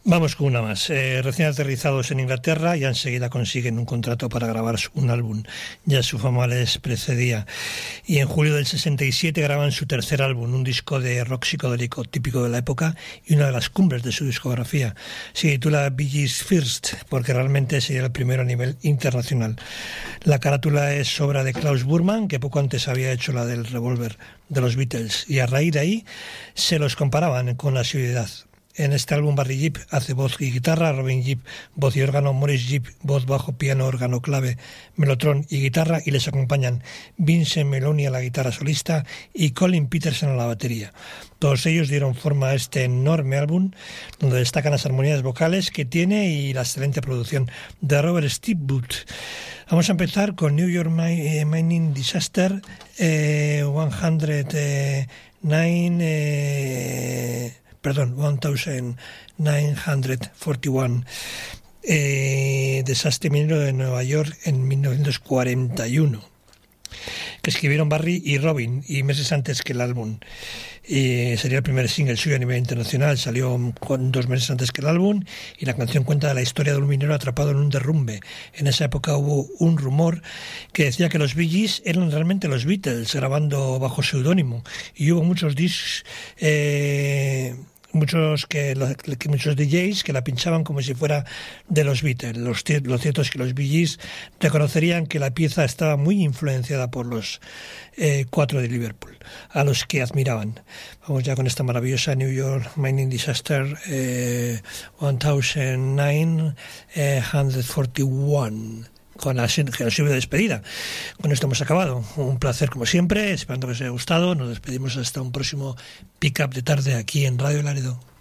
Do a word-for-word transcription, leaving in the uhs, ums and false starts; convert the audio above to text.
Vamos con una más. Eh, recién aterrizados en Inglaterra y enseguida consiguen un contrato para grabar un álbum. Ya su fama les precedía. Y en julio del sesenta y siete graban su tercer álbum, un disco de rock psicodélico típico de la época y una de las cumbres de su discografía. Se titula Bee Gees First, porque realmente sería el primero a nivel internacional. La carátula es obra de Klaus Burman, que poco antes había hecho la del revólver de los Beatles, y a raíz de ahí se los comparaban con la asiduidad. En este álbum Barry Gibb hace voz y guitarra, Robin Gibb voz y órgano, Maurice Gibb voz, bajo, piano, órgano, clave, melotron y guitarra, y les acompañan Vincent Meloni a la guitarra solista y Colin Peterson a la batería. Todos ellos dieron forma a este enorme álbum, donde destacan las armonías vocales que tiene y la excelente producción de Robert Stigwood. Vamos a empezar con New York Mining Disaster, eh, ciento nueve... Eh, perdón, mil novecientos cuarenta y uno, eh, desastre minero de Nueva York en mil novecientos cuarenta y uno, que escribieron Barry y Robin, y meses antes que el álbum. Y sería el primer single suyo a nivel internacional, salió dos meses antes que el álbum, y la canción cuenta de la historia de un minero atrapado en un derrumbe. En esa época hubo un rumor que decía que los Bee Gees eran realmente los Beatles, grabando bajo seudónimo, y hubo muchos discs... Eh, Muchos que, que muchos D Js que la pinchaban como si fuera de los Beatles. Los, lo cierto es que los Bee Gees reconocerían que la pieza estaba muy influenciada por los eh, cuatro de Liverpool, a los que admiraban. Vamos ya con esta maravillosa New York Mining Disaster eh, mil novecientos cuarenta y uno. Con la generosa despedida. Con esto hemos acabado. Un placer como siempre, esperando que os haya gustado. Nos despedimos hasta un próximo pick-up de tarde aquí en Radio Laredo.